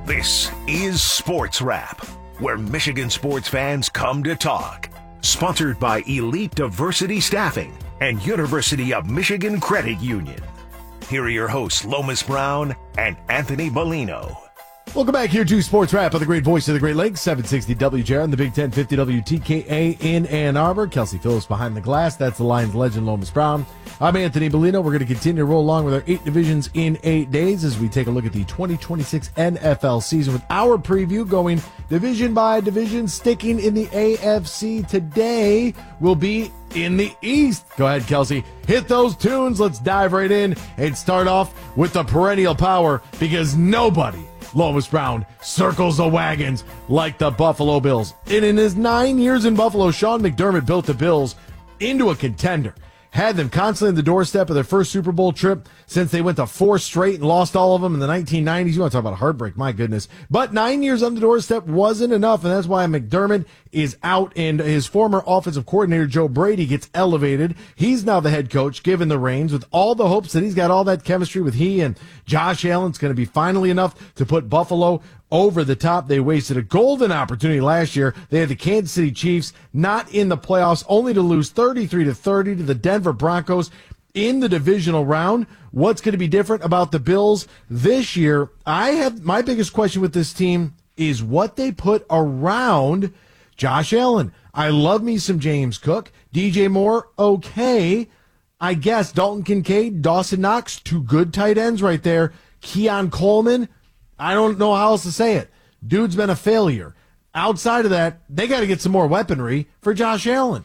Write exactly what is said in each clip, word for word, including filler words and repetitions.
This is Sports Wrap, where Michigan sports fans come to talk. Sponsored by Elite Diversity Staffing and University of Michigan Credit Union. Here are your hosts, Lomas Brown and Anthony Bellino. Welcome back here to Sports Wrap on the great voice of the Great Lakes, seven sixty W J R and the Big ten fifty W T K A in Ann Arbor. Kelsey Phillips behind the glass. That's the Lions legend, Lomas Brown. I'm Anthony Bellino. We're going to continue to roll along with our eight divisions in eight days as we take a look at the twenty twenty-six N F L season with our preview going division by division, sticking in the A F C. Today will be in the East. Go ahead, Kelsey. Hit those tunes. Let's dive right in and start off with the perennial power because nobody, Lomas Brown, circles the wagons like the Buffalo Bills. And in his nine years in Buffalo, Sean McDermott built the Bills into a contender. Had them constantly on the doorstep of their first Super Bowl trip since they went to four straight and lost all of them in the nineteen nineties. You want to talk about a heartbreak, my goodness. But nine years on the doorstep wasn't enough, and that's why McDermott is out, and his former offensive coordinator, Joe Brady, gets elevated. He's now the head coach, given the reins, with all the hopes that he's got all that chemistry with he and Josh Allen's going to be finally enough to put Buffalo over the top. They wasted a golden opportunity last year. They had the Kansas City Chiefs not in the playoffs, only to lose thirty-three to thirty to the Denver Broncos in the divisional round. What's going to be different about the Bills this year? I have my biggest question with this team is what they put around Josh Allen. I love me some James Cook. D J Moore, okay. I guess Dalton Kincaid, Dawson Knox, two good tight ends right there. Keon Coleman, I don't know how else to say it. Dude's been a failure. Outside of that, they got to get some more weaponry for Josh Allen.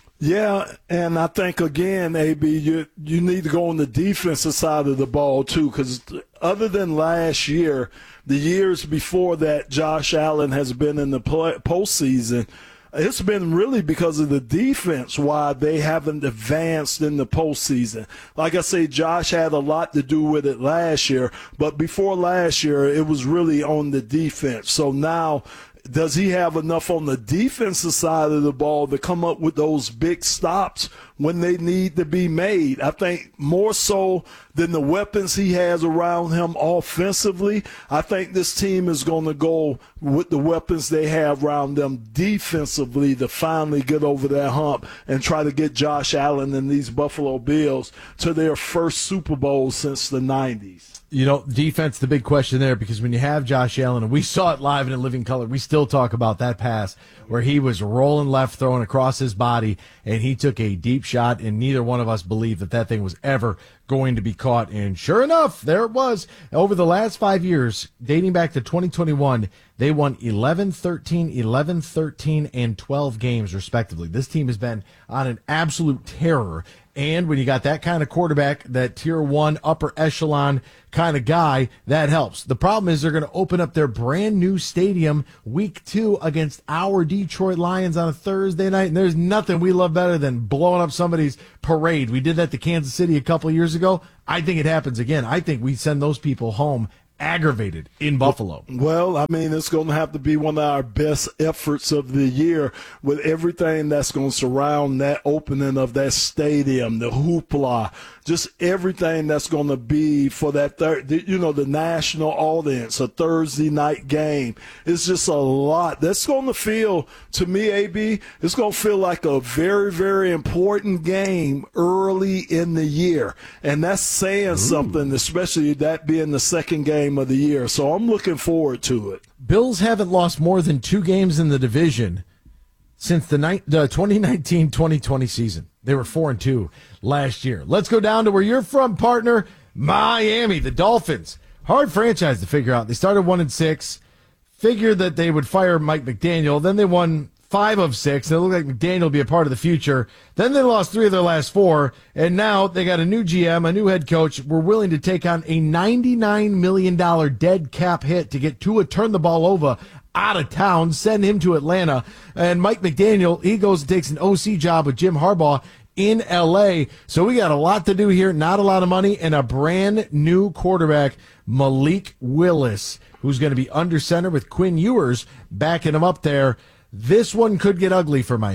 Yeah, and I think, again, A B, you you need to go on the defensive side of the ball, too, because other than last year, the years before that, Josh Allen has been in the play, postseason. It's been really because of the defense why they haven't advanced in the postseason. Like I say, Josh had a lot to do with it last year, but before last year, it was really on the defense. So now, does he have enough on the defensive side of the ball to come up with those big stops when they need to be made? I think more so than the weapons he has around him offensively, I think this team is going to go with the weapons they have around them defensively to finally get over that hump and try to get Josh Allen and these Buffalo Bills to their first Super Bowl since the nineties. You know, defense, the big question there, because when you have Josh Allen, and we saw it live and in living color, we still talk about that pass where he was rolling left, throwing across his body, and he took a deep shot, and neither one of us believed that that thing was ever going to be caught. And sure enough, there it was. Over the last five years, dating back to twenty twenty-one, they won eleven thirteen, eleven thirteen, and twelve games, respectively. This team has been on an absolute terror. And when you got that kind of quarterback, that tier one upper echelon kind of guy, that helps. The problem is they're going to open up their brand new stadium week two against our Detroit Lions on a Thursday night. And there's nothing we love better than blowing up somebody's parade. We did that to Kansas City a couple of years ago. I think it happens again. I think we send those people home aggravated in Buffalo. Well, I mean, it's going to have to be one of our best efforts of the year with everything that's going to surround that opening of that stadium, the hoopla, just everything that's going to be for that, third, you know, the national audience, a Thursday night game. It's just a lot. That's going to feel, to me, A B, it's going to feel like a very, very important game early in the year. And that's saying Ooh. something, especially that being the second game of the year. So I'm looking forward to it. Bills haven't lost more than two games in the division since the, the twenty nineteen twenty twenty season. They were four and two last year. Let's go down to where you're from, partner. Miami, the Dolphins. Hard franchise to figure out. They started one and six. Figured that they would fire Mike McDaniel. Then they won five of six. And it looked like McDaniel would be a part of the future. Then they lost three of their last four. And now they got a new G M, a new head coach. We're willing to take on a ninety-nine million dollars dead cap hit to get Tua turn the ball over out of town, send him to Atlanta. And Mike McDaniel, he goes and takes an O C job with Jim Harbaugh in L A. So we got a lot to do here, not a lot of money, and a brand new quarterback, Malik Willis, who's going to be under center with Quinn Ewers backing him up there. This one could get ugly for Miami.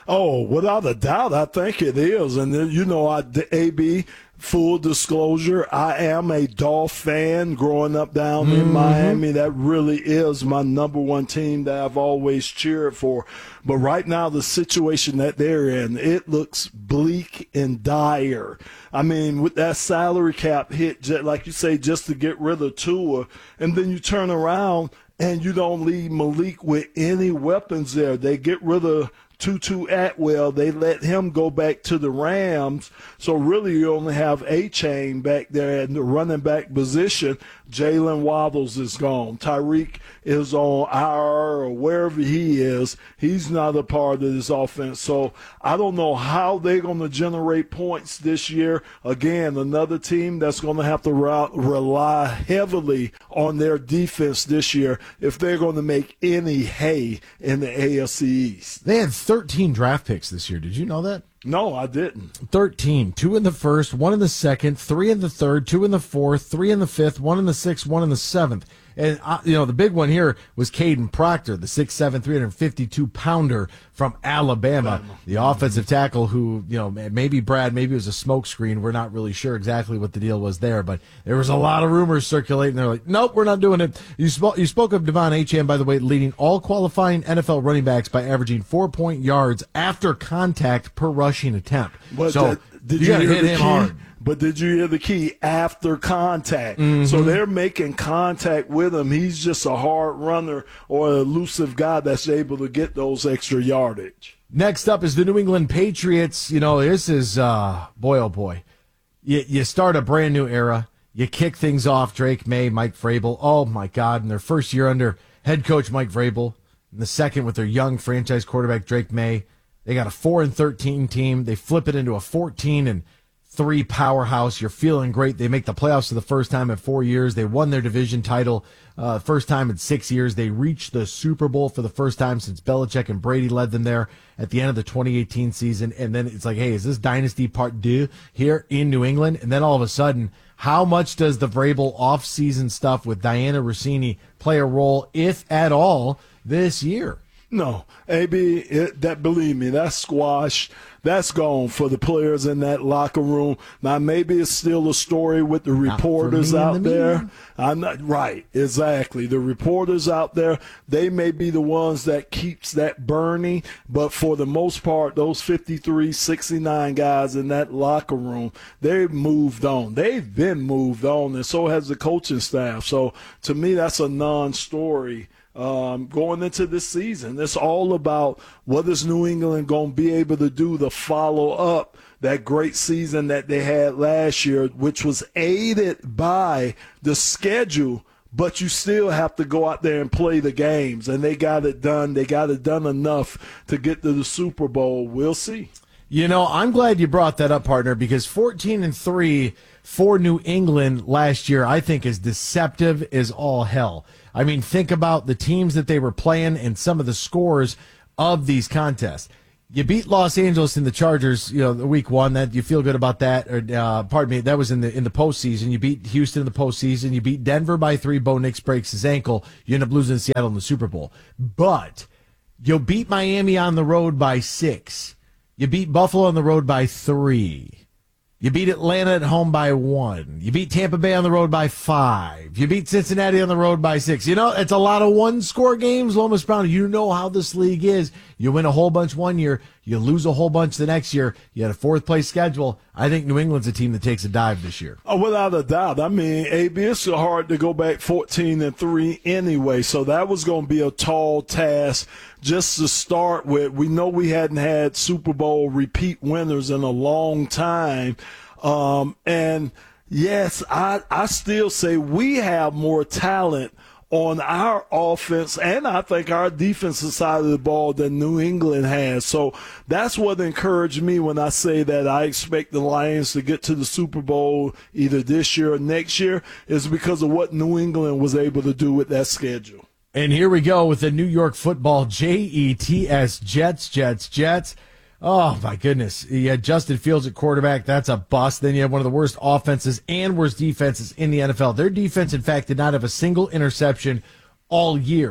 Oh, without a doubt, I think it is. And then, you know, I, A B, full disclosure, I am a Dolph fan growing up down mm-hmm. in Miami. That really is my number one team that I've always cheered for. But right now, the situation that they're in, it looks bleak and dire. I mean, with that salary cap hit, like you say, just to get rid of Tua, and then you turn around and you don't leave Malik with any weapons there. They get rid of Tutu Atwell, they let him go back to the Rams. So really you only have A-Chain back there in the running back position. Jalen Waddles is gone. Tyreek is on I R or wherever he is. He's not a part of this offense. So I don't know how they're going to generate points this year. Again, another team that's going to have to re- rely heavily on their defense this year if they're going to make any hay in the A F C East. They had thirteen draft picks this year. Did you know that? No, I didn't. thirteen. Two in the first, one in the second, three in the third, two in the fourth, three in the fifth, one in the sixth, one in the seventh. And, uh, you know, the big one here was Caden Proctor, the six seven, three hundred fifty-two pounder from Alabama, Alabama. The offensive tackle who, you know, maybe Brad, maybe it was a smokescreen. We're not really sure exactly what the deal was there, but there was a lot of rumors circulating. They're like, nope, we're not doing it. You, sp- you spoke of Devon Achane, by the way, leading all qualifying N F L running backs by averaging four-point yards after contact per rushing attempt. But so that, did you, you got to hit him key? hard. But did you hear the key? After contact. Mm-hmm. So they're making contact with him. He's just a hard runner or an elusive guy that's able to get those extra yardage. Next up is the New England Patriots. You know, this is, uh, boy, oh boy. You, you start a brand new era. You kick things off, Drake May, Mike Vrabel. Oh, my God. In their first year under head coach Mike Vrabel, in the second with their young franchise quarterback Drake May, they got a four and thirteen team. They flip it into a fourteen and three powerhouse. You're feeling great. They make the playoffs for the first time in four years. They won their division title uh, first time in six years. They reached the Super Bowl for the first time since Belichick and Brady led them there at the end of the twenty eighteen season. And then it's like, hey, is this dynasty part deux here in New England? And then all of a sudden, how much does the Vrabel offseason stuff with Diana Rossini play a role, if at all, this year? No, A B, it, that believe me, that's squash. That's gone for the players in that locker room. Now, maybe it's still a story with the reporters out the there. I'm not right, exactly. The reporters out there, they may be the ones that keeps that burning, but for the most part, those fifty-three, sixty-nine guys in that locker room, they've moved on. They've been moved on, and so has the coaching staff. So, to me, that's a non-story. Um, going into this season, it's all about what is New England going to be able to do to follow up that great season that they had last year, which was aided by the schedule, but you still have to go out there and play the games, and they got it done. They got it done enough to get to the Super Bowl. We'll see. You know, I'm glad you brought that up, partner, because fourteen and three for New England last year, I think, is deceptive as all hell. I mean, think about the teams that they were playing and some of the scores of these contests. You beat Los Angeles in the Chargers, you know, the week one. That you feel good about that. Or, uh, pardon me, that was in the in the postseason. You beat Houston in the postseason. You beat Denver by three. Bo Nix breaks his ankle. You end up losing Seattle in the Super Bowl. But you'll beat Miami on the road by six. You beat Buffalo on the road by three. You beat Atlanta at home by one. You beat Tampa Bay on the road by five. You beat Cincinnati on the road by six. You know, it's a lot of one-score games, Lomas Brown. You know how this league is. You win a whole bunch one year. You lose a whole bunch the next year. You had a fourth-place schedule. I think New England's a team that takes a dive this year. Oh, without a doubt. I mean, A B, it's hard to go back fourteen and three anyway, so that was going to be a tall task just to start with. We know we hadn't had Super Bowl repeat winners in a long time. Um, and, yes, I, I still say we have more talent on our offense and I think our defensive side of the ball than New England has. So that's what encouraged me when I say that I expect the Lions to get to the Super Bowl either this year or next year, is because of what New England was able to do with that schedule. And here we go with the New York Football, J E T S, Jets, Jets, Jets. Oh, my goodness. You had Justin Fields at quarterback. That's a bust. Then you have one of the worst offenses and worst defenses in the N F L. Their defense, in fact, did not have a single interception all year.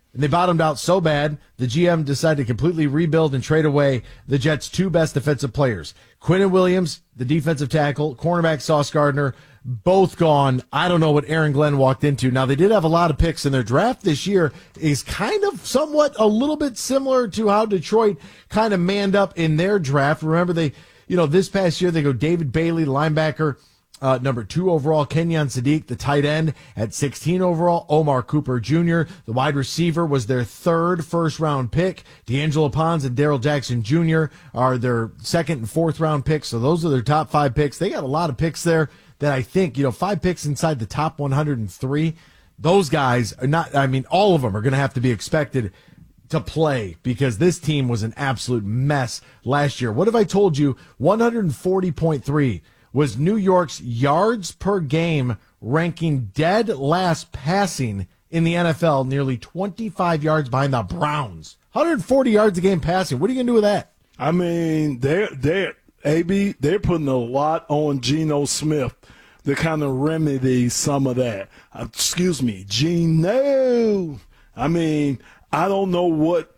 And they bottomed out so bad, the G M decided to completely rebuild and trade away the Jets' two best defensive players. Quinnen Williams, the defensive tackle, cornerback Sauce Gardner, both gone. I don't know what Aaron Glenn walked into. Now, they did have a lot of picks, and their draft this year is kind of somewhat a little bit similar to how Detroit kind of manned up in their draft. Remember, they, you know, this past year they go David Bailey, linebacker, Uh, number two overall, Kenyon Sadiq, the tight end at sixteen overall, Omar Cooper Junior The wide receiver was their third first-round pick. D'Angelo Pons and Darrell Jackson Junior are their second and fourth-round picks, so those are their top five picks. They got a lot of picks there that I think, you know, five picks inside the top one hundred three. Those guys are not, I mean, all of them are going to have to be expected to play because this team was an absolute mess last year. What if I told you one forty point three was New York's yards per game, ranking dead last passing in the N F L, nearly twenty-five yards behind the Browns. one hundred forty yards a game passing. What are you going to do with that? I mean, they're, they're, A B, they're putting a lot on Geno Smith to kind of remedy some of that. Uh, excuse me, Geno. I mean, I don't know what.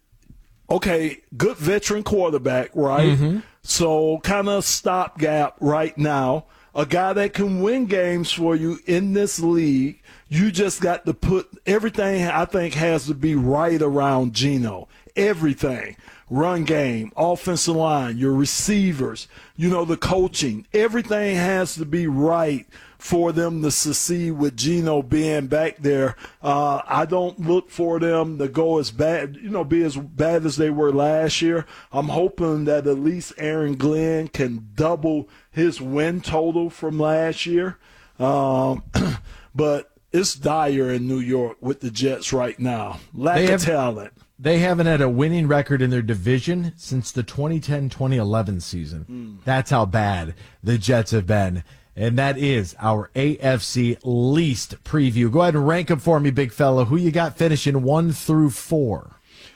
Okay, good veteran quarterback, right? Mm-hmm. So kind of stopgap right now. A guy that can win games for you in this league. You just got to put everything, I think, has to be right around Geno. Everything. Run game, offensive line, your receivers, you know, the coaching. Everything has to be right for them to succeed with Geno being back there. Uh, I don't look for them to go as bad, you know, be as bad as they were last year. I'm hoping that at least Aaron Glenn can double his win total from last year. Um, but it's dire in New York with the Jets right now. Lack They of have- talent. They haven't had a winning record in their division since the twenty ten twenty eleven season. Mm. That's how bad the Jets have been. And that is our A F C least preview. Go ahead and rank them for me, big fella. Who you got finishing one through four?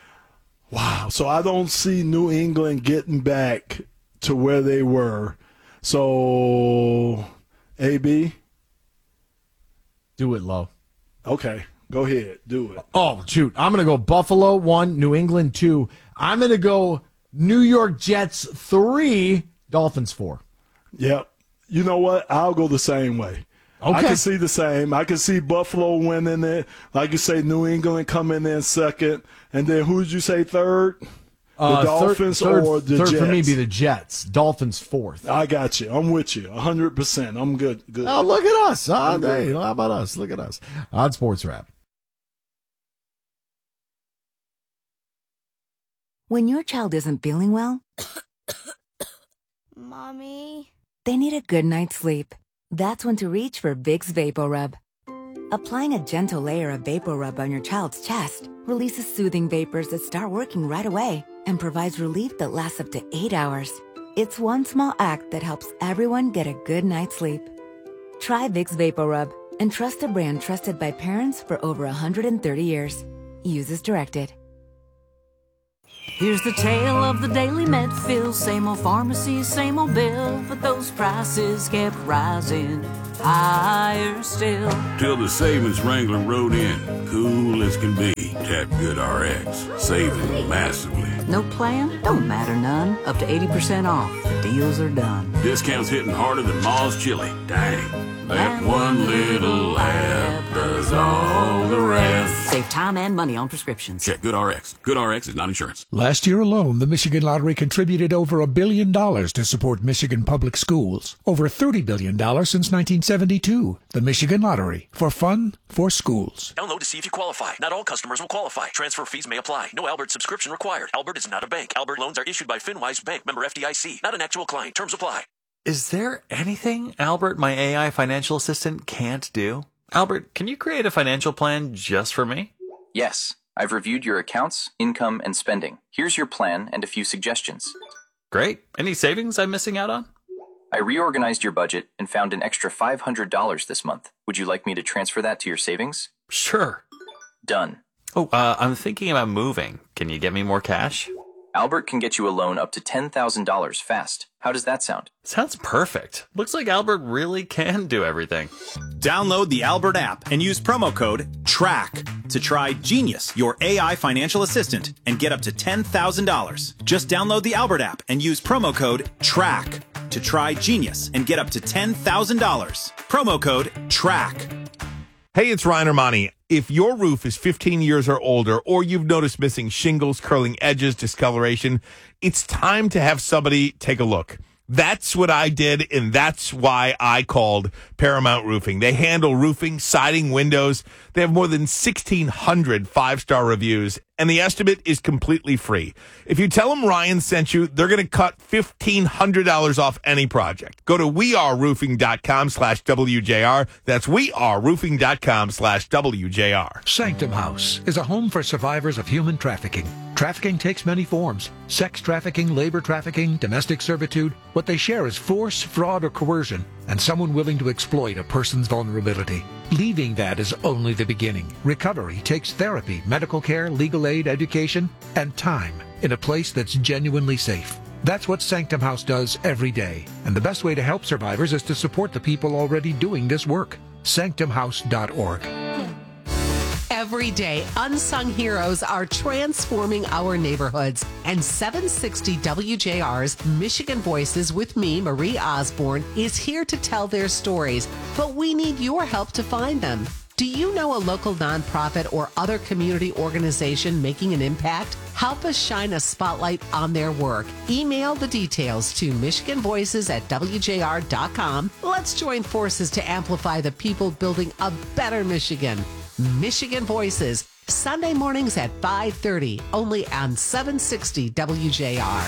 Wow. So I don't see New England getting back to where they were. So, A B? Do it, Low. Okay. Go ahead. Do it. Oh, shoot. I'm going to go Buffalo one, New England two. I'm going to go New York Jets three, Dolphins four. Yep. You know what? I'll go the same way. Okay. I can see the same. I can see Buffalo winning it. Like you say, New England coming in second. And then who did you say third? The uh, Dolphins third, third, or the third Jets? for me be the Jets. Dolphins fourth. I got you. I'm with you. one hundred percent. I'm good. Good. Oh, look at us. Oh, hey, how about us? Look at us. On Sports Wrap. When your child isn't feeling well, Mommy? they need a good night's sleep. That's when to reach for Vicks VapoRub. Applying a gentle layer of VapoRub on your child's chest releases soothing vapors that start working right away and provides relief that lasts up to eight hours. It's one small act that helps everyone get a good night's sleep. Try Vicks VapoRub and trust a brand trusted by parents for over one hundred thirty years. Use as directed. Here's the tale of the daily Medfill. Same old pharmacy, same old bill, but those prices kept rising higher still. Till the savings Wrangler rode in, cool as can be. Tap GoodRx, saving massively. No plan? Don't matter none. Up to eighty percent off. The deals are done. Discounts hitting harder than Ma's chili. Dang, that one little app does all the rest. Save time and money on prescriptions. Check GoodRx. GoodRx is not insurance. Last year alone, the Michigan Lottery contributed over a billion dollars to support Michigan public schools. Over thirty billion dollars since nineteen seventy-two. The Michigan Lottery. For fun, for schools. Download to see if you qualify. Not all customers will qualify. Transfer fees may apply. No Albert subscription required. Albert is not a bank. Albert loans are issued by FinWise Bank, member F D I C. Not an actual client. Terms apply. Is there anything Albert, my A I financial assistant, can't do? Albert, can you create a financial plan just for me? Yes. I've reviewed your accounts, income, and spending. Here's your plan and a few suggestions. Great. Any savings I'm missing out on? I reorganized your budget and found an extra five hundred dollars this month. Would you like me to transfer that to your savings? Sure. Done. Oh, uh, I'm thinking about moving. Can you get me more cash? Albert can get you a loan up to ten thousand dollars fast. How does that sound? Sounds perfect. Looks like Albert really can do everything. Download the Albert app and use promo code TRACK to try Genius, your A I financial assistant, and get up to ten thousand dollars. Just download the Albert app and use promo code TRACK to try Genius and get up to ten thousand dollars. Promo code TRACK. Hey, it's Ryan Armani. If your roof is fifteen years or older, or you've noticed missing shingles, curling edges, discoloration, it's time to have somebody take a look. That's what I did, and that's why I called Paramount Roofing. They handle roofing, siding, windows. They have more than sixteen hundred five-star reviews, and the estimate is completely free. If you tell them Ryan sent you, they're going to cut fifteen hundred dollars off any project. Go to weareroofing.com slash WJR. That's weareroofing.com slash WJR. Sanctum House is a home for survivors of human trafficking. Trafficking takes many forms: sex trafficking, labor trafficking, domestic servitude. What they share is force, fraud, or coercion, and someone willing to exploit a person's vulnerability. Leaving that is only the beginning. Recovery takes therapy, medical care, legal aid, education, and time in a place that's genuinely safe. That's what Sanctum House does every day. And the best way to help survivors is to support the people already doing this work. sanctum house dot org. Every day, unsung heroes are transforming our neighborhoods. And seven sixty W J R's Michigan Voices with me, Marie Osborne, is here to tell their stories. But we need your help to find them. Do you know a local nonprofit or other community organization making an impact? Help us shine a spotlight on their work. Email the details to michigan voices at W J R dot com. Let's join forces to amplify the people building a better Michigan. Michigan Voices, Sunday mornings at five thirty, only on seven sixty W J R.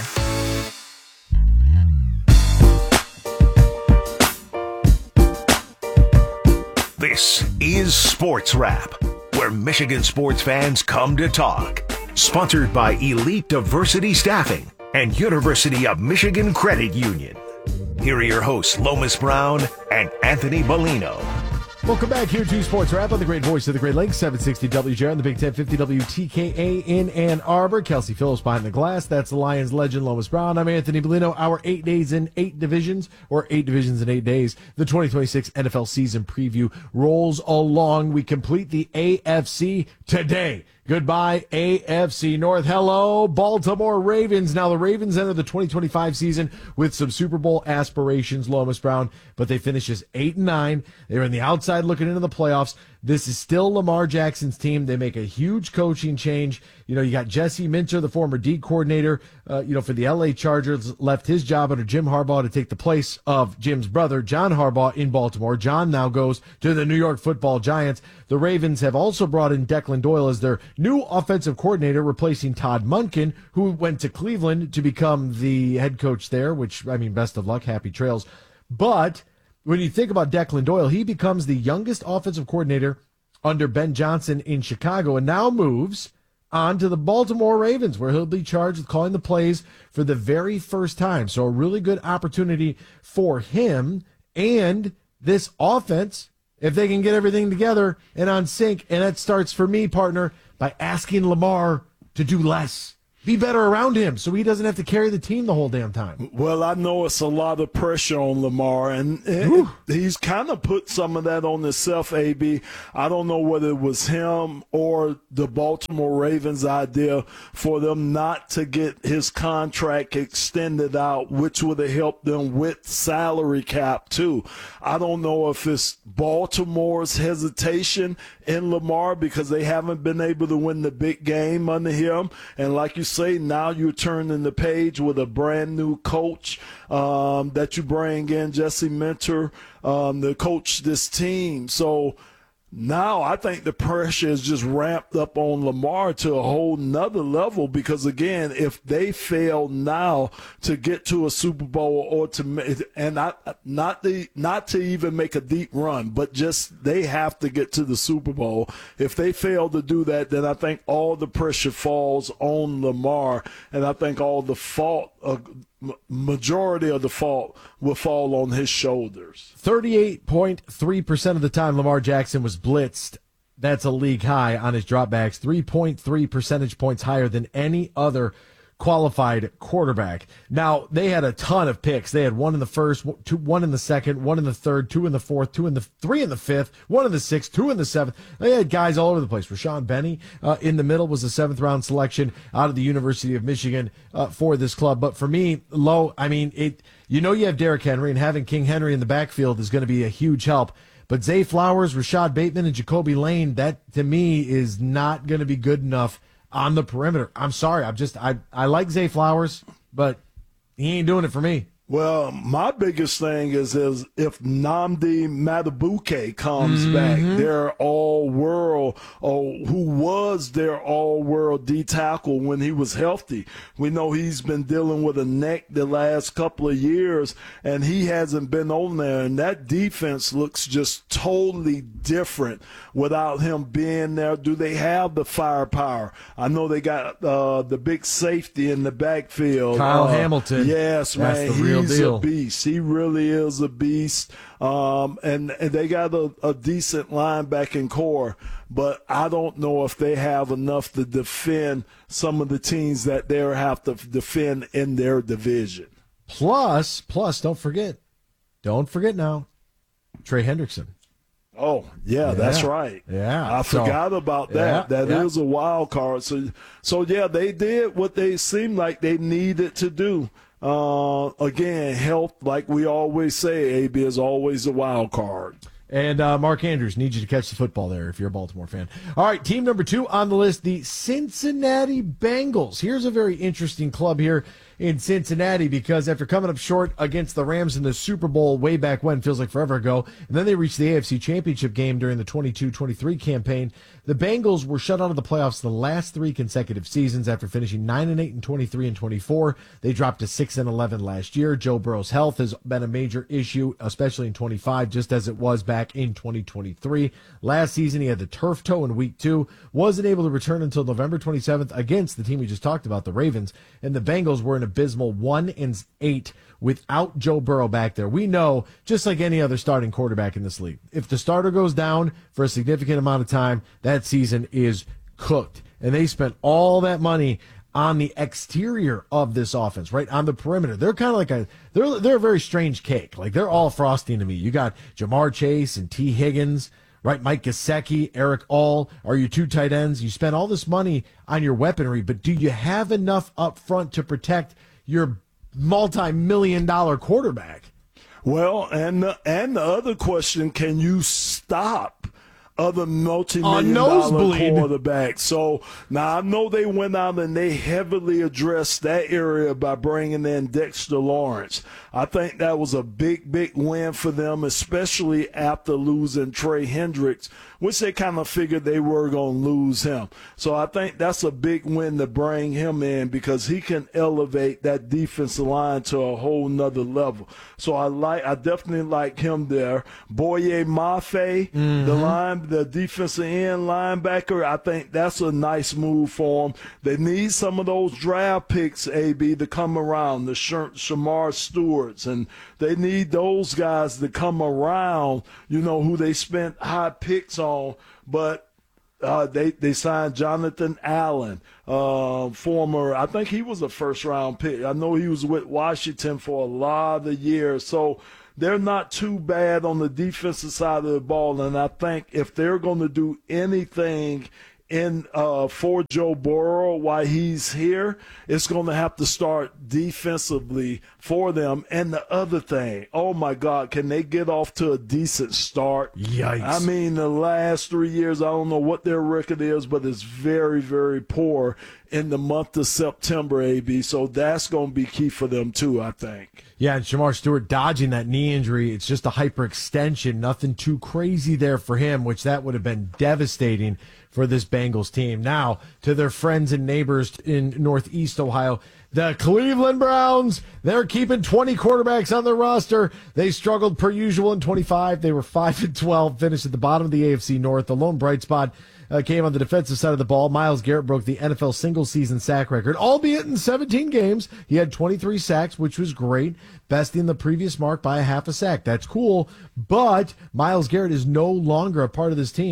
This is Sports Wrap, where Michigan sports fans come to talk. Sponsored by Elite Diversity Staffing and University of Michigan Credit Union. Here are your hosts, Lomas Brown and Anthony Bellino. Welcome back here to Sports Wrap on the great voice of the Great Lakes, seven sixty W J R on the Big ten fifty W T K A in Ann Arbor. Kelsey Phillips behind the glass. That's the Lions legend, Lomas Brown. I'm Anthony Bellino. Our eight days in eight divisions, or eight divisions in eight days. The twenty twenty-six N F L season preview rolls along. We complete the A F C today. Goodbye, A F C North. Hello, Baltimore Ravens. Now, the Ravens enter the twenty twenty-five season with some Super Bowl aspirations, Lomas Brown, but they finish as eight and nine. They're in the outside looking into the playoffs. This is still Lamar Jackson's team. They make a huge coaching change. You know, you got Jesse Minter, the former D coordinator, uh, you know, for the L A Chargers, left his job under Jim Harbaugh to take the place of Jim's brother, John Harbaugh, in Baltimore. John now goes to the New York Football Giants. The Ravens have also brought in Declan Doyle as their new offensive coordinator, replacing Todd Monken, who went to Cleveland to become the head coach there, which, I mean, best of luck, happy trails. But when you think about Declan Doyle, he becomes the youngest offensive coordinator under Ben Johnson in Chicago and now moves on to the Baltimore Ravens, where he'll be charged with calling the plays for the very first time. So a really good opportunity for him and this offense if they can get everything together and on sync. And that starts for me, partner, by asking Lamar to do less. Be better around him so he doesn't have to carry the team the whole damn time. Well, I know it's a lot of pressure on Lamar, and it, he's kind of put some of that on himself, A B. I don't know whether it was him or the Baltimore Ravens' idea for them not to get his contract extended out, which would have helped them with salary cap, too. I don't know if it's Baltimore's hesitation in Lamar because they haven't been able to win the big game under him, and like you said, say now you're turning the page with a brand new coach um, that you bring in, Jesse Minter, um, to coach this team. So now I think the pressure is just ramped up on Lamar to a whole nother level because, again, if they fail now to get to a Super Bowl or to – and not, not, the, not to even make a deep run, but just they have to get to the Super Bowl. If they fail to do that, then I think all the pressure falls on Lamar, and I think all the fault uh, – majority of the fault will fall on his shoulders. thirty-eight point three percent of the time Lamar Jackson was blitzed. That's a league high on his dropbacks. three point three percentage points higher than any other qualified quarterback. Now, they had a ton of picks. They had one in the first, two, one in the second, one in the third, two in the fourth, two in the three in the fifth, one in the sixth, two in the seventh. They had guys all over the place. Rashawn Benny uh, in the middle was a seventh round selection out of the University of Michigan uh, for this club. But for me, Low, I mean, it. You know you have Derrick Henry, and having King Henry in the backfield is going to be a huge help. But Zay Flowers, Rashad Bateman, and Jacoby Lane, that to me is not going to be good enough on the perimeter. I'm sorry. I'm just I I like Zay Flowers, but he ain't doing it for me. Well, my biggest thing is, is if Nnamdi Madubuike comes Mm-hmm. back, their all-world, or who was their all-world D tackle when he was healthy. We know he's been dealing with a neck the last couple of years, and he hasn't been on there. And that defense looks just totally different without him being there. Do they have the firepower? I know they got uh, the big safety in the backfield. Kyle uh, Hamilton. Yes, That's man. the real He's deal. a beast. He really is a beast. Um, and, and they got a, a decent linebacking core, but I don't know if they have enough to defend some of the teams that they have to defend in their division. Plus, plus, don't forget, don't forget now, Trey Hendrickson. Oh, yeah, Yeah. that's right. Yeah. I So, forgot about that. yeah, That yeah. is a wild card. So, so yeah, they did what they seemed like they needed to do. Uh, again, health, like we always say, A B is always a wild card. And uh, Mark Andrews, need you to catch the football there if you're a Baltimore fan. All right, team number two on the list, the Cincinnati Bengals. Here's a very interesting club here in Cincinnati because after coming up short against the Rams in the Super Bowl way back when, feels like forever ago, and then they reached the A F C Championship game during the twenty-two twenty-three campaign, the Bengals were shut out of the playoffs the last three consecutive seasons after finishing nine and eight and twenty-three and twenty-four. They dropped to six and eleven last year. Joe Burrow's health has been a major issue, especially in twenty-five, just as it was back in twenty twenty-three. Last season, he had the turf toe in week two, wasn't able to return until November twenty-seventh against the team we just talked about, the Ravens, and the Bengals were an abysmal one and eight without Joe Burrow back there. We know, just like any other starting quarterback in this league, if the starter goes down for a significant amount of time, that season is cooked. And they spent all that money on the exterior of this offense, right on the perimeter. They're kind of like a they're they're a very strange cake. Like they're all frosting to me. You got Jamar Chase and T. Higgins, right? Mike Gesicki, Eric All are your two tight ends. You spend all this money on your weaponry, but do you have enough up front to protect your multi-million dollar quarterback? Well, and the, and the other question, can you stop other multi-million dollar quarterbacks? So now I know they went out and they heavily addressed that area by bringing in Dexter Lawrence. I think that was a big, big win for them, especially after losing Trey Hendricks, which they kind of figured they were going to lose him. So I think that's a big win to bring him in because he can elevate that defensive line to a whole nother level. So I like, I definitely like him there. Boye Mafe, mm-hmm. the line, the defensive end linebacker, I think that's a nice move for them. They need some of those draft picks, A B, to come around, the Shamar Stewarts, and they need those guys to come around, you know, who they spent high picks on. But uh, they, they signed Jonathan Allen, uh, former, I think he was a first-round pick. I know he was with Washington for a lot of years. So they're not too bad on the defensive side of the ball, and I think if they're going to do anything in uh, for Joe Burrow while he's here, it's going to have to start defensively for them. And the other thing, oh, my God, can they get off to a decent start? Yikes. I mean, the last three years, I don't know what their record is, but it's very, very poor in the month of September, A B. So that's going to be key for them, too, I think. Yeah, and Shamar Stewart dodging that knee injury. It's just a hyperextension. Nothing too crazy there for him, which that would have been devastating for this Bengals team. Now, to their friends and neighbors in Northeast Ohio, the Cleveland Browns, they're keeping twenty quarterbacks on their roster. They struggled per usual in twenty-five. They were five and twelve, finished at the bottom of the A F C North. The lone bright spot uh, came on the defensive side of the ball. Myles Garrett broke the N F L single-season sack record, albeit in seventeen games. He had twenty-three sacks, which was great, besting the previous mark by a half a sack. That's cool, but Myles Garrett is no longer a part of this team.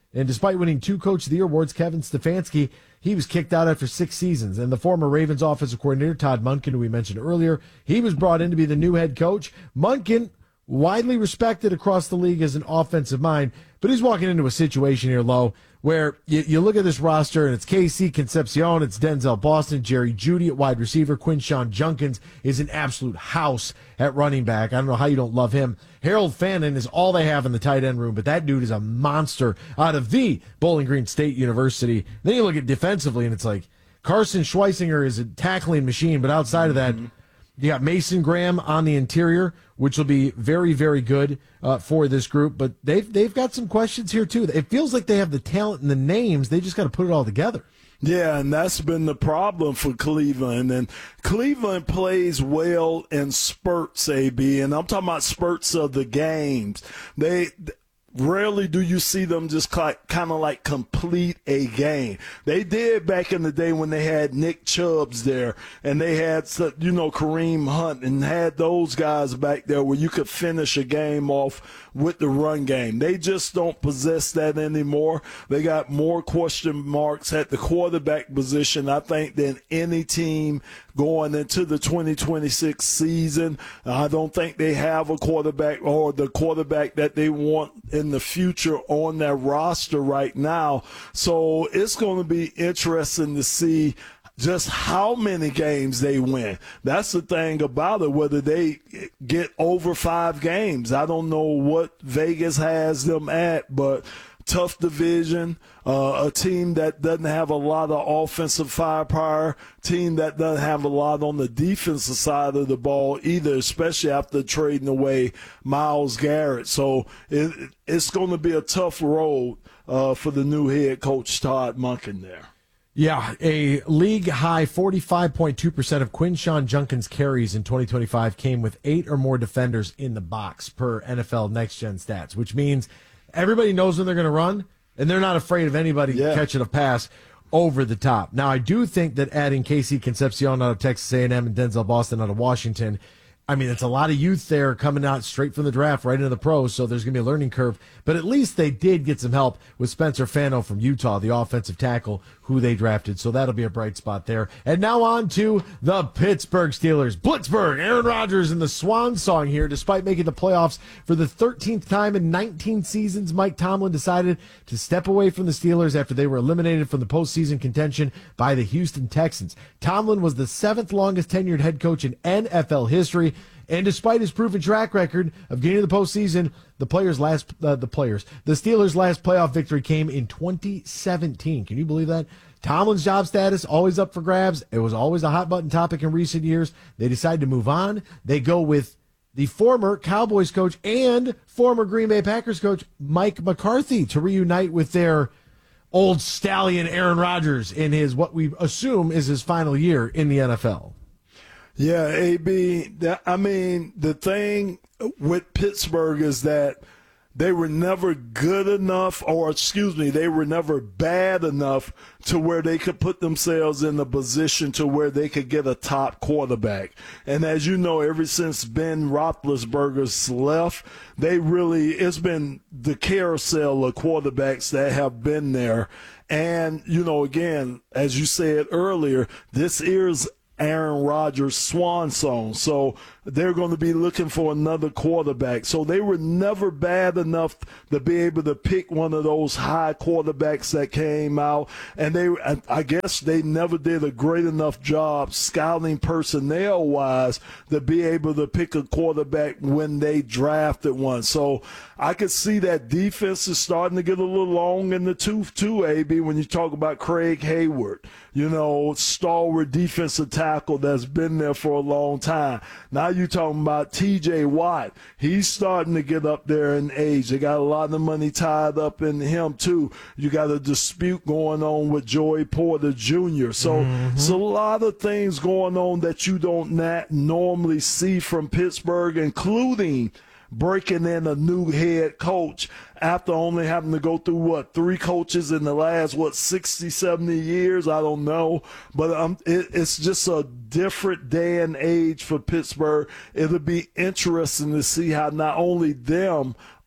And despite winning two Coach of the Year awards, Kevin Stefanski, he was kicked out after six seasons. And the former Ravens offensive coordinator, Todd Monken, who we mentioned earlier, he was brought in to be the new head coach. Monken, widely respected across the league as an offensive mind, but he's walking into a situation here, Lo, where you, you look at this roster, and it's K C Concepcion, it's Denzel Boston, Jerry Jeudy at wide receiver, Quinshon Judkins is an absolute house at running back. I don't know how you don't love him. Harold Fannin is all they have in the tight end room, but that dude is a monster out of the Bowling Green State University. Then you look at defensively, and it's like Carson Schweisinger is a tackling machine, but outside of that, you got Mason Graham on the interior, which will be very, very good uh, for this group. But they've they've got some questions here too. It feels like they have the talent and the names. They just got to put it all together. Yeah, and that's been the problem for Cleveland. And Cleveland plays well in spurts, A B, and I'm talking about spurts of the games. They Rarely do you see them just kind of like complete a game. They did back in the day when they had Nick Chubbs there and they had, you know, Kareem Hunt and had those guys back there where you could finish a game off with the run game. They just don't possess that anymore. They got more question marks at the quarterback position, I think, than any team going into the twenty twenty-six season. I don't think they have a quarterback or the quarterback that they want in the future on their roster right now. So it's going to be interesting to see just how many games they win. That's the thing about it, whether they get over five games. I don't know what Vegas has them at, but tough division, uh, a team that doesn't have a lot of offensive firepower, team that doesn't have a lot on the defensive side of the ball either, especially after trading away Myles Garrett. So it, it's going to be a tough road uh, for the new head coach, Todd Monken there. Yeah, a league-high forty-five point two percent of Quinshon Judkins carries in twenty twenty-five came with eight or more defenders in the box per N F L Next Gen Stats, which means everybody knows when they're going to run, and they're not afraid of anybody yeah. catching a pass over the top. Now, I do think that adding K C Concepcion out of Texas A and M and Denzel Boston out of Washington, I mean, it's a lot of youth there coming out straight from the draft right into the pros, so there's going to be a learning curve. But at least they did get some help with Spencer Fano from Utah, the offensive tackle who they drafted, so that'll be a bright spot there. And now on to the Pittsburgh Steelers. Blitzburg, Aaron Rodgers in the swan song here. Despite making the playoffs for the thirteenth time in nineteen seasons, Mike Tomlin decided to step away from the Steelers after they were eliminated from the postseason contention by the Houston Texans. Tomlin was the seventh longest tenured head coach in N F L history. And despite his proven track record of getting to the postseason, the players' last, uh, the players, the Steelers' last playoff victory came in twenty seventeen. Can you believe that? Tomlin's job status always up for grabs. It was always a hot button topic in recent years. They decided to move on. They go with the former Cowboys coach and former Green Bay Packers coach Mike McCarthy to reunite with their old stallion Aaron Rodgers in his what we assume is his final year in the N F L. Yeah, A B, I mean, the thing with Pittsburgh is that they were never good enough, or excuse me, they were never bad enough to where they could put themselves in a position to where they could get a top quarterback. And as you know, ever since Ben Roethlisberger's left, they really, it's been the carousel of quarterbacks that have been there. And, you know, again, as you said earlier, this is Aaron Rodgers' swan song. So they're going to be looking for another quarterback. So they were never bad enough to be able to pick one of those high quarterbacks that came out. And they, I guess they never did a great enough job scouting personnel-wise to be able to pick a quarterback when they drafted one. So I could see that defense is starting to get a little long in the tooth too, A B, when you talk about Craig Hayward, you know, stalwart defensive tackle that's been there for a long time. Now you're talking about T J Watt. He's starting to get up there in age. They got a lot of money tied up in him too. You got a dispute going on with Joey Porter Junior So mm-hmm. it's a lot of things going on that you don't not normally see from Pittsburgh, including breaking in a new head coach after only having to go through, what, three coaches in the last, what, sixty, seventy years? I don't know. But um, it, it's just a different day and age for Pittsburgh. It'll be interesting to see how not only them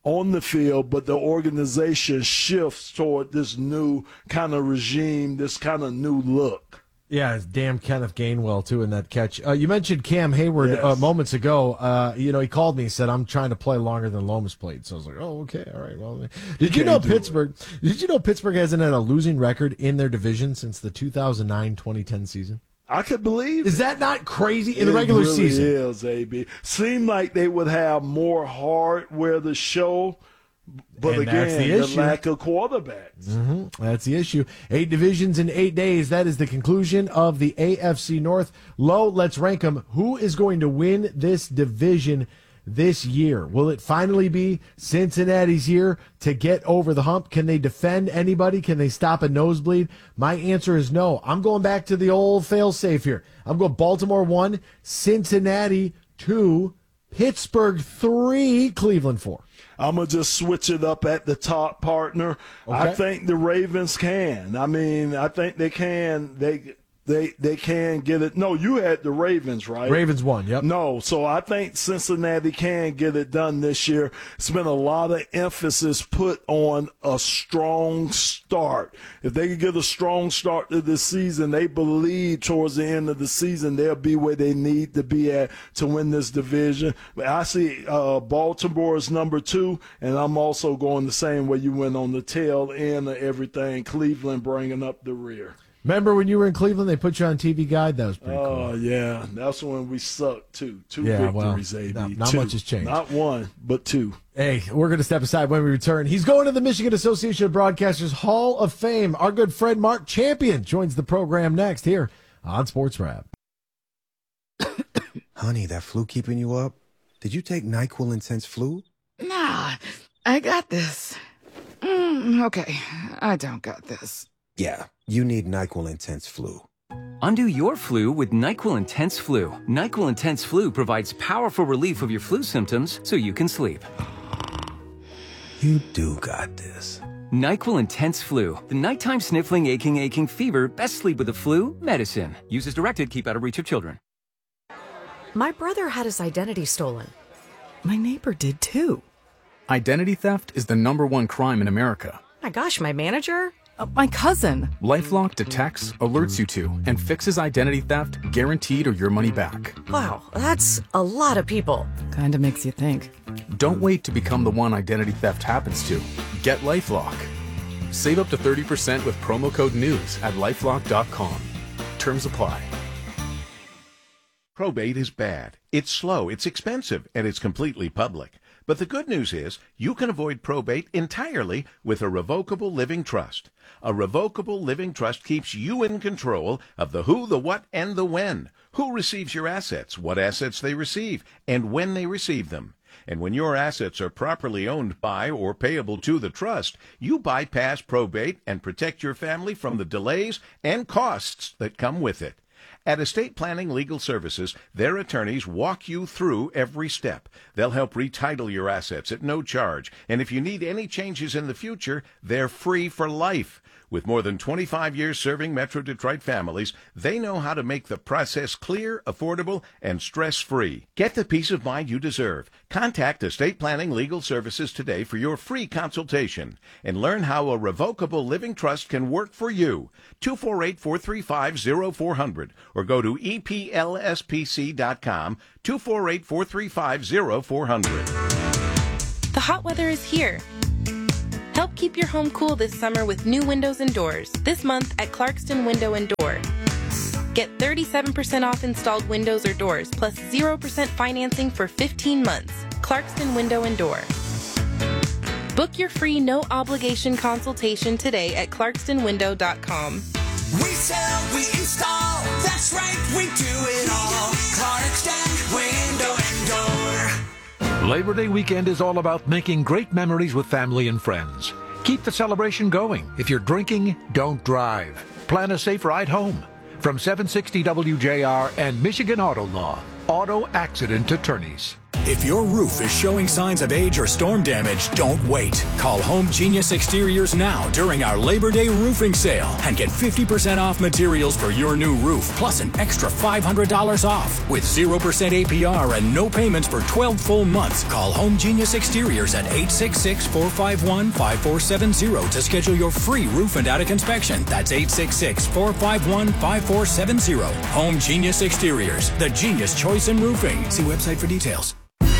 on the field, but the organization shifts toward this new kind of regime, this kind of new look. Yeah, it's damn Kenneth Gainwell, too, in that catch. Uh, you mentioned Cam Hayward Yes. uh, moments ago. Uh, you know, he called me and said, I'm trying to play longer than Lomas played. So I was like, oh, okay, all right. Well, did you know Pittsburgh? Did you know Pittsburgh hasn't had a losing record in their division since the two thousand nine twenty ten season? I could believe Is it. that not crazy in It the regular really season? is, A B. Seemed like they would have more hardware to show, but And that's again, the the, issue. lack of quarterbacks. Mm-hmm. That's the issue. Eight divisions in eight days. That is the conclusion of the A F C North. Low, let's rank them. Who is going to win this division this year? Will it finally be Cincinnati's year to get over the hump? Can they defend anybody? Can they stop a nosebleed? My answer is no. I'm going back to the old fail-safe here. I'm going Baltimore one, Cincinnati two, Pittsburgh three, Cleveland four. I'm going to just switch it up at the top, partner. I Okay. think the Ravens can. I mean, I think they can. They they they can get it. No, you had the Ravens, right? Ravens won, yep. No, so I think Cincinnati can get it done this year. It's been a lot of emphasis put on a strong start. If they can get a strong start to this season, they believe towards the end of the season they'll be where they need to be at to win this division. But I see uh, Baltimore is number two, and I'm also going the same way you went on the tail end of everything. Cleveland bringing up the rear. Remember when you were in Cleveland, they put you on T V Guide? That was pretty cool. Oh, yeah. That's when we sucked, too. Two Yeah, well, victories, A B. not- not Two. much has changed. Not one, but two. Hey, we're going to step aside when we return. He's going to the Michigan Association of Broadcasters Hall of Fame. Our good friend Mark Champion joins the program next here on Sports Wrap. Honey, that flu keeping you up? Did you take NyQuil Intense Flu? Nah, I got this. Mm, okay, I don't got this. Yeah, you need NyQuil Intense Flu. Undo your flu with NyQuil Intense Flu. NyQuil Intense Flu provides powerful relief of your flu symptoms so you can sleep. You do got this. NyQuil Intense Flu. The nighttime sniffling, aching, aching fever. Best sleep with the flu. Medicine. Use as directed. Keep out of reach of children. My brother had his identity stolen. My neighbor did too. Identity theft is the number one crime in America. My gosh, my manager? Uh, my cousin. LifeLock detects, alerts you to, and fixes identity theft guaranteed or your money back. Wow, that's a lot of people. Kinda makes you think. Don't wait to become the one identity theft happens to. Get LifeLock. Save up to thirty percent with promo code NEWS at lifelock dot com. Terms apply. Probate is bad. It's slow, it's expensive, and it's completely public. But the good news is you can avoid probate entirely with a revocable living trust. A revocable living trust keeps you in control of the who, the what, and the when. Who receives your assets, what assets they receive, and when they receive them. And when your assets are properly owned by or payable to the trust, you bypass probate and protect your family from the delays and costs that come with it. At Estate Planning Legal Services, their attorneys walk you through every step. They'll help retitle your assets at no charge, and if you need any changes in the future, they're free for life. With more than twenty-five years serving Metro Detroit families, they know how to make the process clear, affordable, and stress-free. Get the peace of mind you deserve. Contact Estate Planning Legal Services today for your free consultation and learn how a revocable living trust can work for you. two four eight, four three five, zero four zero zero or go to E P L S P C dot com, two four eight, four three five, zero four zero zero. The hot weather is here. Help keep your home cool this summer with new windows and doors. This month at Clarkston Window and Door. Get thirty-seven percent off installed windows or doors, plus zero percent financing for fifteen months. Clarkston Window and Door. Book your free no-obligation consultation today at clarkston window dot com. We sell, we install, that's right, we do it all. Clarkston Window and Door. Labor Day weekend is all about making great memories with family and friends. Keep the celebration going. If you're drinking, don't drive. Plan a safe ride home. From seven sixty W J R and Michigan Auto Law, auto accident attorneys. If your roof is showing signs of age or storm damage, don't wait. Call Home Genius Exteriors now during our Labor Day roofing sale and get fifty percent off materials for your new roof, plus an extra five hundred dollars off. With zero percent A P R and no payments for twelve full months, call Home Genius Exteriors at eight six six, four five one, five four seven zero to schedule your free roof and attic inspection. That's eight six six, four five one, five four seven zero. Home Genius Exteriors, the genius choice in roofing. See website for details.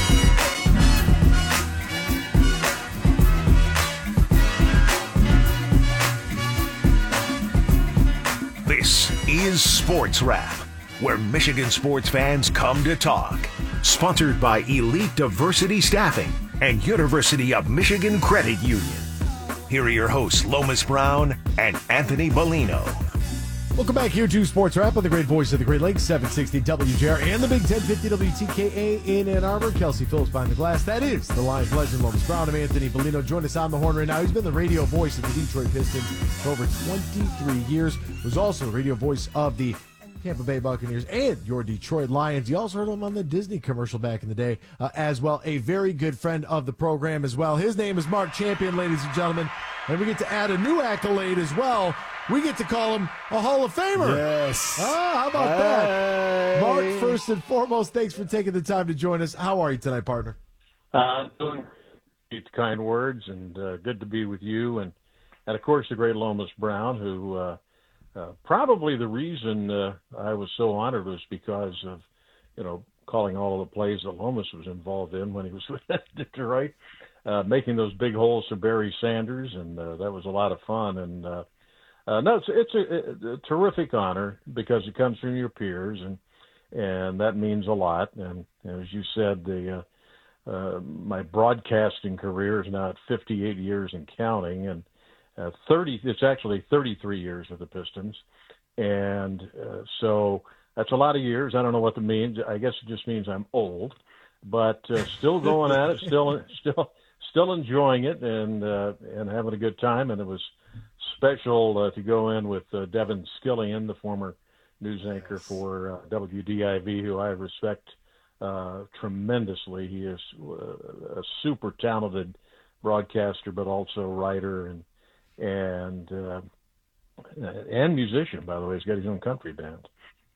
This is Sports Wrap, where Michigan sports fans come to talk. Sponsored by Elite Diversity Staffing and University of Michigan Credit Union. Here are your hosts, Lomas Brown and Anthony Bellino. Welcome back here to Sports Wrap on the great voice of the Great Lakes, seven sixty W J R and the Big ten fifty W T K A in Ann Arbor. Kelsey Phillips behind the glass. That is the Lions legend, Lomas Brown. I'm Anthony Bellino. Join us on the horn right now. He's been the radio voice of the Detroit Pistons for over twenty-three years. Was also the radio voice of the Tampa Bay Buccaneers and your Detroit Lions. You also heard him on the Disney commercial back in the day uh, as well. A very good friend of the program as well. His name is Mark Champion, ladies and gentlemen. And we get to add a new accolade as well. We get to call him a Hall of Famer. Yes. Ah, how about hey. that? Mark, first and foremost, thanks for taking the time to join us. How are you tonight, partner? Uh, doing great, kind words, and uh, good to be with you. And, and of course, the great Lomas Brown, who uh, uh, probably the reason uh, I was so honored was because of, you know, calling all of the plays that Lomas was involved in when he was with Detroit, uh, making those big holes for Barry Sanders, and uh, that was a lot of fun. And uh, Uh, no, it's, it's a, a terrific honor because it comes from your peers, and and that means a lot. And, and as you said, the uh, uh, my broadcasting career is now at fifty-eight years and counting, and uh, thirty. It's actually thirty-three years with the Pistons, and uh, so that's a lot of years. I don't know what that means. I guess it just means I'm old, but uh, still going at it, still still still enjoying it, and uh, and having a good time. And it was special uh, to go in with uh, Devin Skillian, the former news anchor for uh, W D I V, who I respect uh, tremendously. He is uh, a super talented broadcaster, but also writer and and uh, and musician. By the way, he's got his own country band.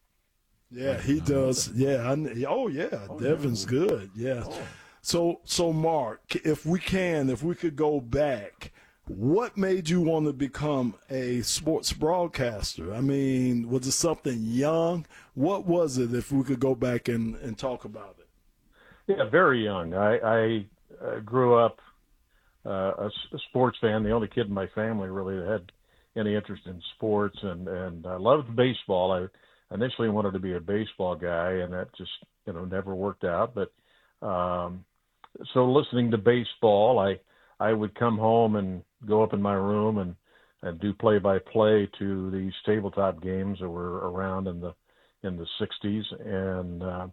Yeah, he does. Yeah, I, oh yeah, oh, Devin's yeah. good. Yeah. Oh. So so Mark, if we can, if we could go back. What made you want to become a sports broadcaster? I mean, was it something young? What was it, if we could go back and, and talk about it? Yeah, very young. I, I uh, grew up uh, a, a sports fan, the only kid in my family really that had any interest in sports, and, and I loved baseball. I initially wanted to be a baseball guy, and that just, you know, never worked out. But um, so listening to baseball, I I would come home and go up in my room and, and do play-by-play to these tabletop games that were around in the in the sixties, and uh,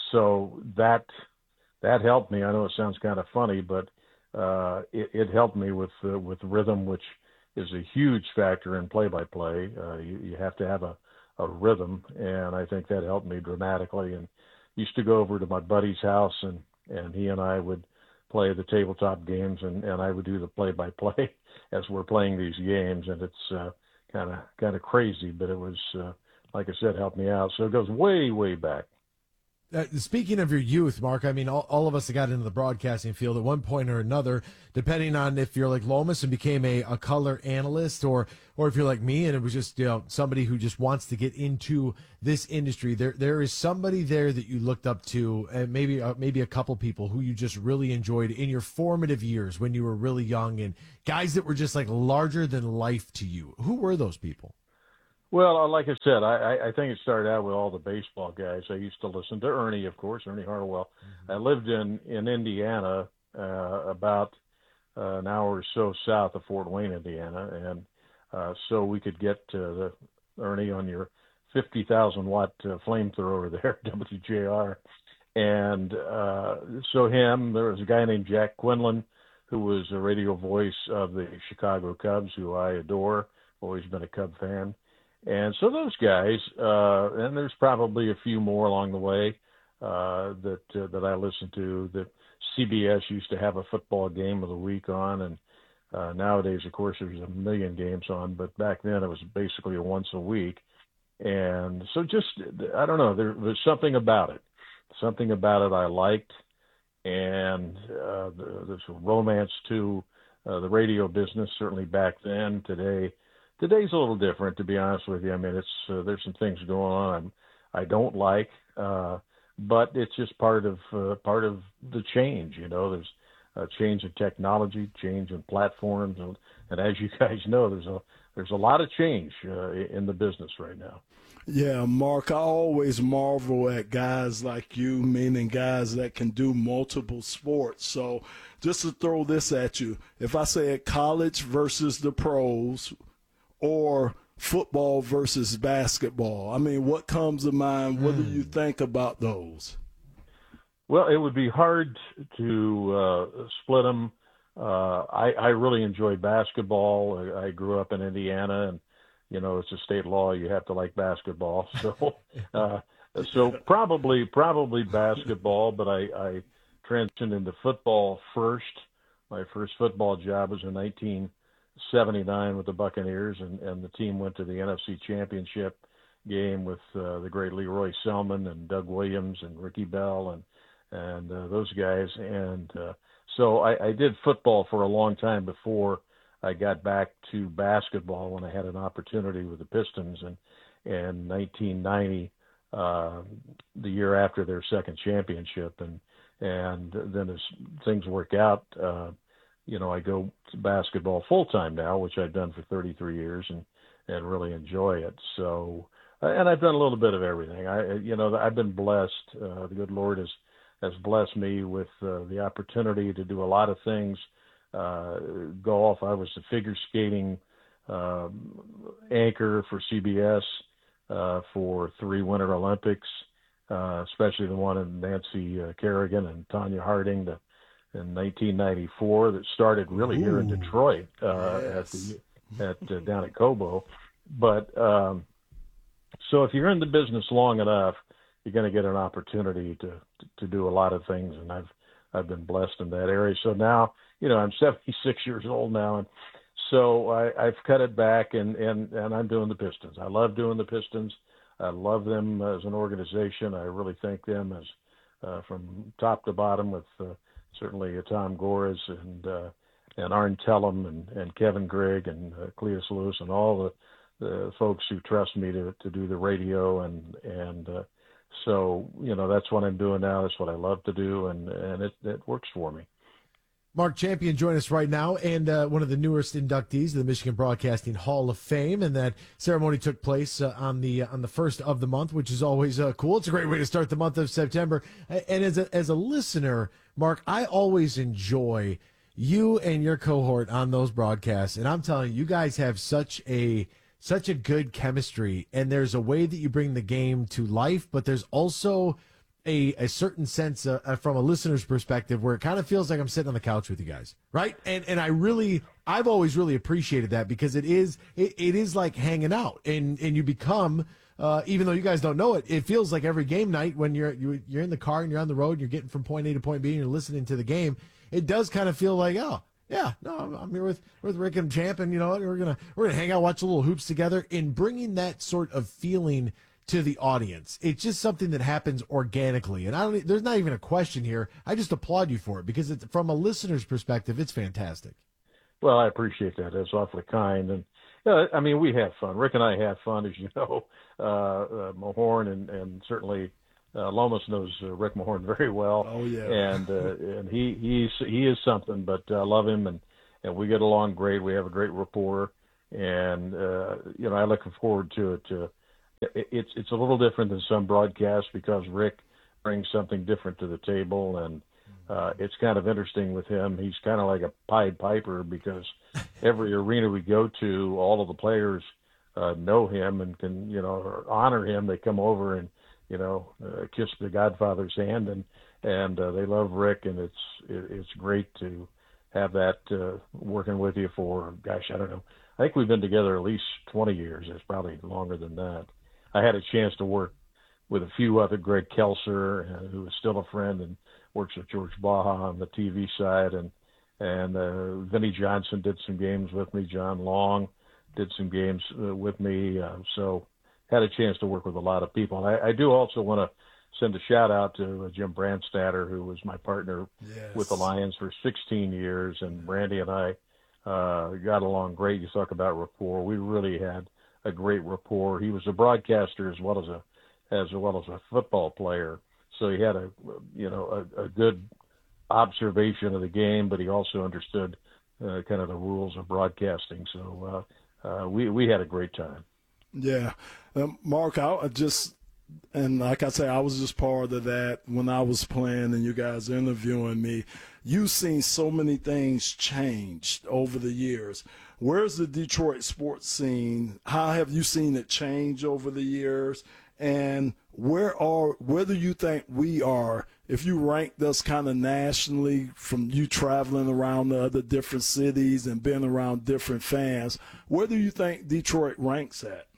so that that helped me. I know it sounds kind of funny, but uh, it, it helped me with uh, with rhythm, which is a huge factor in play-by-play. Uh, you, you have to have a, a rhythm, and I think that helped me dramatically. And used to go over to my buddy's house, and, and he and I would play the tabletop games, and, and I would do the play-by-play as we're playing these games, and it's kind of kind of crazy, but it was, uh, like I said, helped me out. So it goes way, way back. Uh, speaking of your youth, Mark, I mean, all, all of us that got into the broadcasting field at one point or another, depending on if you're like Lomas and became a, a color analyst, or or if you're like me and it was just, you know, somebody who just wants to get into this industry, there there is somebody there that you looked up to, and maybe uh, maybe a couple people who you just really enjoyed in your formative years when you were really young, and guys that were just like larger than life to you. Who were those people? Well, like I said, I, I think it started out with all the baseball guys. I used to listen to Ernie, of course, Ernie Harwell. Mm-hmm. I lived in, in Indiana, uh, about uh, an hour or so south of Fort Wayne, Indiana, and uh, so we could get uh, the Ernie on your fifty thousand watt uh, flamethrower there, W J R. And uh, so him, there was a guy named Jack Quinlan, who was a radio voice of the Chicago Cubs, who I adore, always been a Cub fan. And so those guys, uh, and there's probably a few more along the way. uh, that uh, that I listen to. That C B S used to have a football game of the week on, and uh, nowadays, of course, there's a million games on. But back then, it was basically a once a week. And so, just I don't know. There, there's something about it. Something about it I liked, and uh, there's a romance to uh, the radio business. Certainly back then. Today, today's a little different, to be honest with you. I mean, it's uh, there's some things going on I'm, I don't like, uh, but it's just part of uh, part of the change. You know, there's a change in technology, change in platforms, and, and as you guys know, there's a there's a lot of change uh, in the business right now. Yeah, Mark, I always marvel at guys like you, meaning guys that can do multiple sports. So just to throw this at you, if I say at college versus the pros or football versus basketball, I mean, what comes to mind? What do you think about those? Well, it would be hard to uh, split them. Uh, I, I really enjoy basketball. I, I grew up in Indiana, and you know it's a state law. You have to like basketball. So, uh, so probably probably basketball. But I, I transitioned into football first. My first football job was in nineteen seventy-nine with the Buccaneers, and, and the team went to the N F C Championship game with uh, the great Leroy Selman and Doug Williams and Ricky Bell and and uh, those guys. And uh, so I, I did football for a long time before I got back to basketball when I had an opportunity with the Pistons in, in nineteen ninety, uh, the year after their second championship. And and then as things work out, uh, you know, I go to basketball full time now, which I've done for thirty-three years, and, and really enjoy it. So, and I've done a little bit of everything. I, you know, I've been blessed. Uh, the good Lord has has blessed me with uh, the opportunity to do a lot of things. Uh, golf. I was the figure skating uh, anchor for C B S uh, for three Winter Olympics, uh, especially the one in Nancy uh, Kerrigan and Tanya Harding the, in nineteen ninety-four that started really Ooh, here in Detroit uh, yes. at the at uh, down at Cobo. But um, so if you're in the business long enough, you're going to get an opportunity to, to to do a lot of things, and I've I've been blessed in that area. So now, you know, I'm seventy-six years old now, and so I, I've cut it back, and, and, and I'm doing the Pistons. I love doing the Pistons. I love them as an organization. I really thank them as uh, from top to bottom, with uh, certainly uh, Tom Gores and uh, and Arn Tellem and, and Kevin Grigg and uh, Cletus Lewis and all the, the folks who trust me to, to do the radio, and and uh, so you know that's what I'm doing now. That's what I love to do, and and it, it works for me. Mark Champion join us right now, and uh, one of the newest inductees of the Michigan Broadcasting Hall of Fame, and that ceremony took place uh, on the uh, on the first of the month, which is always uh, cool. It's a great way to start the month of September. And as a as a listener, Mark, I always enjoy you and your cohort on those broadcasts, and I'm telling you, you guys have such a such a good chemistry, and there's a way that you bring the game to life, but there's also A, a certain sense uh, from a listener's perspective where it kind of feels like I'm sitting on the couch with you guys, right? And and I really, I've always really appreciated that, because it is it, it is like hanging out, and and you become, uh, even though you guys don't know it, it feels like every game night when you're you, you're in the car and you're on the road and you're getting from point A to point B and you're listening to the game, it does kind of feel like, oh yeah, no, I'm, I'm here with with Rick and Champ, and you know we're gonna we're gonna hang out, watch a little hoops together, in bringing that sort of feeling to the audience. It's just something that happens organically, and I don't. There's not even a question here. I just applaud you for it, because it's, from a listener's perspective, it's fantastic. Well, I appreciate that. That's awfully kind, and yeah, I mean we have fun. Rick and I have fun, as you know. Uh, uh, Mahorn and and certainly uh, Lomas knows uh, Rick Mahorn very well. Oh yeah, and uh, and he he's he is something, but I uh, love him, and and we get along great. We have a great rapport, and uh, you know I look forward to it. To, It's it's a little different than some broadcasts, because Rick brings something different to the table, and uh, it's kind of interesting with him. He's kind of like a Pied Piper, because every arena we go to, all of the players uh, know him and can you know honor him. They come over and you know uh, kiss the Godfather's hand, and and uh, they love Rick, and it's it, it's great to have that uh, working with you for gosh I don't know. I think we've been together at least twenty years. It's probably longer than that. I had a chance to work with a few other, Greg Kelser, uh, who is still a friend and works with George Baja on the T V side, and and uh, Vinnie Johnson did some games with me. John Long did some games uh, with me. Uh, so had a chance to work with a lot of people. I, I do also want to send a shout out to uh, Jim Brandstatter, who was my partner Yes. with the Lions for sixteen years, and Brandy and I uh, got along great. You talk about rapport. We really had a great rapport. He was a broadcaster as well as a as well as a football player, so he had a you know a, a good observation of the game, but he also understood uh, kind of the rules of broadcasting. So uh, uh, we we had a great time. Yeah, um, Mark, I, I just and like I say, I was just part of that when I was playing, and you guys interviewing me. You've seen so many things change over the years. Where's the Detroit sports scene? How have you seen it change over the years? And where are, where do you think we are, if you ranked us kind of nationally from you traveling around the other different cities and being around different fans, where do you think Detroit ranks at?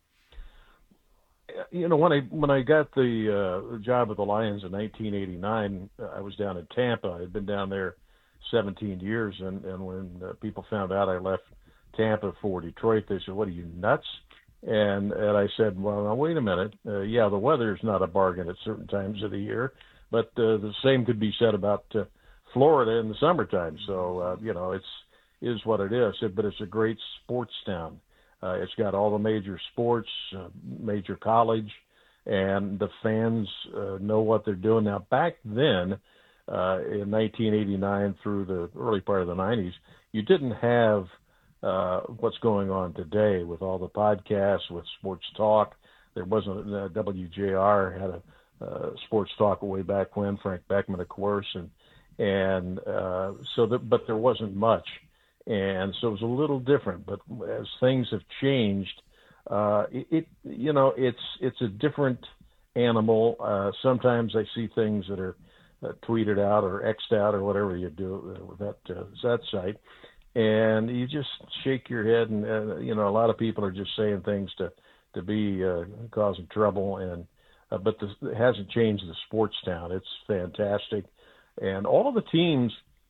You know, when I when I got the uh, job with the Lions in nineteen eighty-nine, I was down in Tampa. I had been down there seventeen years, and, and when uh, people found out I left Tampa for Detroit, they said, "What are you, nuts?" And and I said, well, now, wait a minute. Uh, yeah, the weather is not a bargain at certain times of the year, but uh, the same could be said about uh, Florida in the summertime. So, uh, you know, it's is what it is. But it's a great sports town. Uh, it's got all the major sports, uh, major college, and the fans uh, know what they're doing. Now, back then, uh, in nineteen eighty-nine through the early part of the nineties, you didn't have Uh, what's going on today with all the podcasts, with sports talk. There wasn't uh, W J R had a uh, sports talk way back when, Frank Beckman, of course, and and uh, so that, but there wasn't much, and so it was a little different. But as things have changed, uh, it, it you know it's it's a different animal. Uh, sometimes I see things that are uh, tweeted out or X'd out or whatever you do with that uh, that site. And you just shake your head, and uh, you know a lot of people are just saying things to to be uh, causing trouble, and uh, but this, it hasn't changed the sports town. It's fantastic, and all of the teams.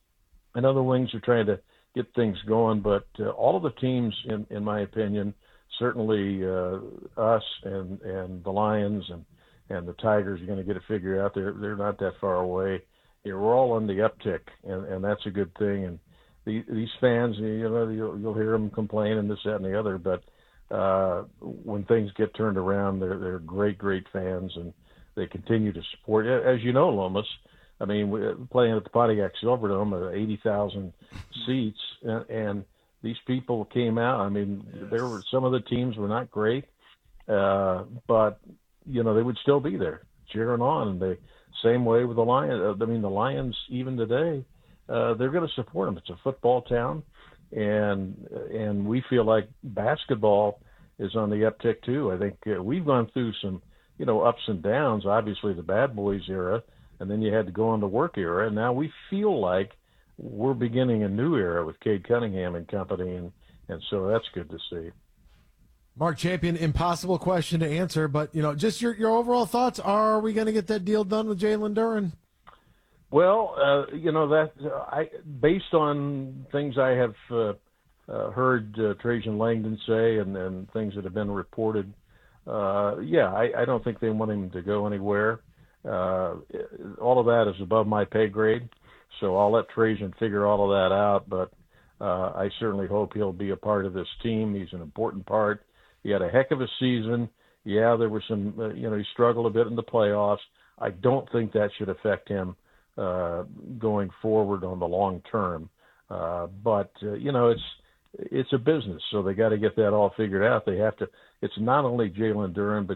I know the Wings are trying to get things going, but uh, all of the teams, in in my opinion, certainly uh, us and and the Lions and and the Tigers are going to get it figured out. They're they're not that far away. Yeah, we're all on the uptick, and and that's a good thing. And these fans, you know, you'll, you'll hear them complain and this, that, and the other, but uh, when things get turned around, they're they're great, great fans, and they continue to support. As you know, Lomas, I mean, we're playing at the Pontiac Silverdome, uh, eighty thousand seats, and, and these people came out. I mean, yes. there were some of the teams were not great, uh, but you know they would still be there cheering on, and they same way with the Lions. I mean, the Lions even today. Uh, they're going to support them. It's a football town, and and we feel like basketball is on the uptick too. I think uh, we've gone through some, you know, ups and downs. Obviously, the bad boys era, and then you had to go on the work era. And now we feel like we're beginning a new era with Cade Cunningham and company, and and so that's good to see. Mark Champion, impossible question to answer, but you know, just your your overall thoughts. Are we going to get that deal done with Jalen Duren? Well, uh, you know that uh, I, based on things I have uh, uh, heard uh, Trajan Langdon say and, and things that have been reported, uh, yeah, I, I don't think they want him to go anywhere. Uh, all of that is above my pay grade, so I'll let Trajan figure all of that out. But uh, I certainly hope he'll be a part of this team. He's an important part. He had a heck of a season. Yeah, there were some, uh, you know, he struggled a bit in the playoffs. I don't think that should affect him Uh, going forward on the long term, uh, but uh, you know it's it's a business, so they got to get that all figured out. They have to. It's not only Jalen Duren, but